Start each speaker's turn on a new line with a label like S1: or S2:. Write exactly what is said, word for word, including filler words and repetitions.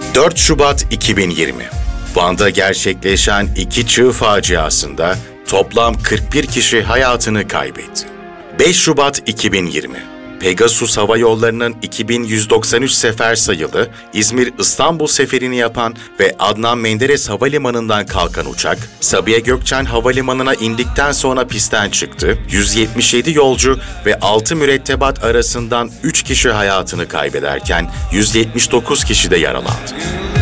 S1: dört Şubat iki bin yirmi, Van'da gerçekleşen iki çığ faciasında toplam kırk bir kişi hayatını kaybetti. beş Şubat iki bin yirmi, Pegasus Hava Yolları'nın iki bin yüz doksan üç sefer sayılı İzmir-İstanbul seferini yapan ve Adnan Menderes Havalimanı'ndan kalkan uçak, Sabiha Gökçen Havalimanı'na indikten sonra pistten çıktı. yüz yetmiş yedi yolcu ve altı mürettebat arasından üç kişi hayatını kaybederken yüz yetmiş dokuz kişi de yaralandı.